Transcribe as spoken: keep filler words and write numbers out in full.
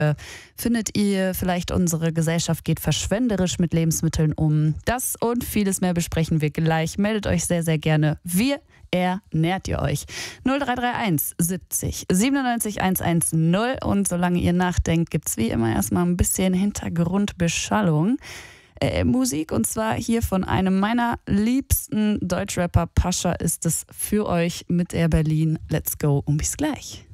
Findet ihr vielleicht, unsere Gesellschaft geht verschwenderisch mit Lebensmitteln um? Das und vieles mehr besprechen wir gleich. Meldet euch sehr, sehr gerne. Wir ernährt ihr euch. null drei drei eins siebzig siebenundneunzig hundertzehn und solange ihr nachdenkt, gibt es wie immer erstmal ein bisschen Hintergrundbeschallung. Äh, Musik und zwar hier von einem meiner liebsten Deutschrapper, Pascha, ist es für euch mit Air Berlin. Let's go und bis gleich.